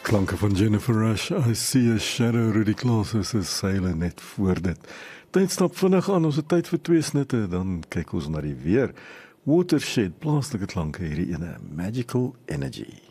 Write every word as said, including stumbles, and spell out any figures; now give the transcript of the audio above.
Klanke van Jennifer Rush, I See a Shadow, Rudy Klaas is 'n seile net voor dit. Tyd stap vinnig aan, ons het tyd vir twee snitte, dan kyk ons na die weer. Watershed, plaaslike klanke, hierdie ene, Magical Energy.